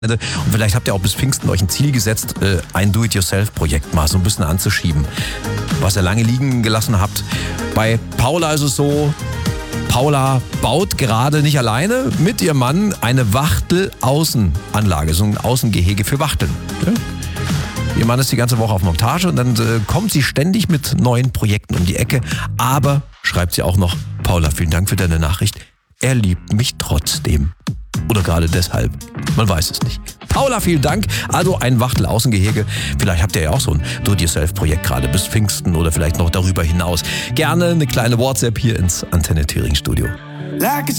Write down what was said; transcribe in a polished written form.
Und vielleicht habt ihr auch bis Pfingsten euch ein Ziel gesetzt, ein Do-it-yourself-Projekt mal so ein bisschen anzuschieben, was ihr lange liegen gelassen habt. Bei Paula ist es so, Paula baut gerade nicht alleine mit ihrem Mann eine Wachtel-Außenanlage, so ein Außengehege für Wachteln. Ja? Ihr Mann ist die ganze Woche auf Montage und dann kommt sie ständig mit neuen Projekten um die Ecke. Aber, schreibt sie auch noch, Paula, vielen Dank für deine Nachricht. Er liebt mich trotzdem. Oder gerade deshalb. Man weiß es nicht. Paula, vielen Dank. Also ein Wachtel-Außengehege. Vielleicht habt ihr ja auch so ein Do-it-yourself-Projekt gerade bis Pfingsten oder vielleicht noch darüber hinaus. Gerne eine kleine WhatsApp hier ins Antenne Thüringen Studio. Like